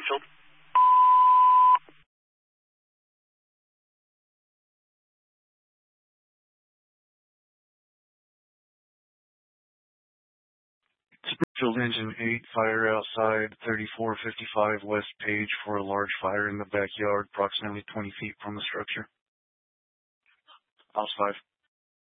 Springfield. Springfield Engine 8, fire outside 3455 West Page for a large fire in the backyard, approximately 20 feet from the structure. House 5.